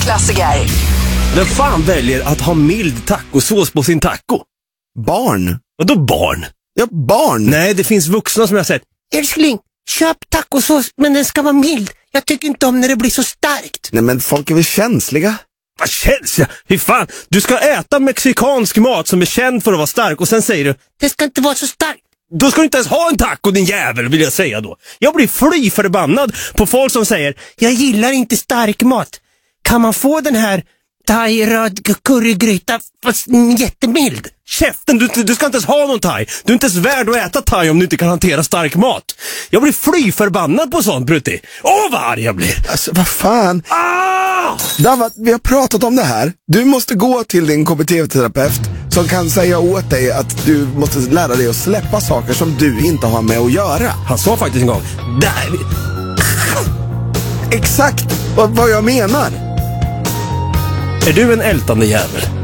klassiker. Vem fan väljer att ha mild tacosås på sin taco? Barn. Vadå barn? Ja, barn. Nej, det finns vuxna som jag har sett. Älskling, köp tacosås men den ska vara mild. Jag tycker inte om när det blir så starkt. Nej, men folk är väl känsliga? Vad känns jag? Hur fan? Du ska äta mexikansk mat som är känd för att vara stark och sen säger du, Det ska inte vara så starkt. då ska du inte ens ha en taco din jävel, vill jag säga då. Jag blir fly förbannad på folk som säger, Jag gillar inte stark mat. Kan man få den här thai-röd currygryta fast jättemild? käften, du ska inte ens ha någon thai. Du är inte ens värd att äta thai om du inte kan hantera stark mat. Jag blir fly förbannad på sånt, Brutti. Åh, vad arg jag blir. Alltså, vad fan? Ah! Davat, vi har pratat om det här. Du måste gå till din KBT-terapeut som kan säga åt dig att du måste lära dig att släppa saker som du inte har med att göra. Han sa faktiskt en gång, där. Exakt vad jag menar. Är du en ältande jävel?